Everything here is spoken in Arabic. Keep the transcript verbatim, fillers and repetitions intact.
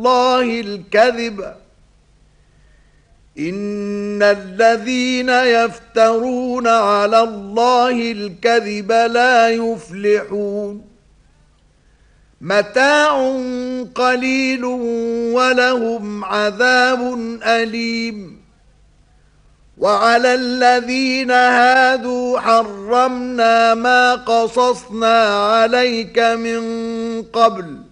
الله الكذب إن الذين يفترون على الله الكذب لا يفلحون متاع قليل ولهم عذاب أليم وعلى الذين هادوا حرمنا ما قصصنا عليك من قبل